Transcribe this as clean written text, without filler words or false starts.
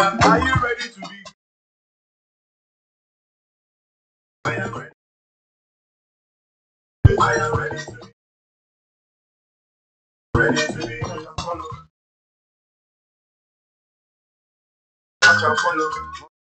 Are you ready to be? I am ready. I am ready to be. Ready to be. Follow. Watch and follow.